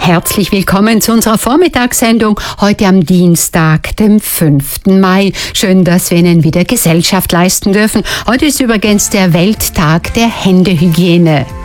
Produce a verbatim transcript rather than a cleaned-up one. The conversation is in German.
Herzlich willkommen zu unserer Vormittagssendung heute am Dienstag, dem fünften Mai. Schön, dass wir Ihnen wieder Gesellschaft leisten dürfen. Heute ist übrigens der Welttag der Händehygiene.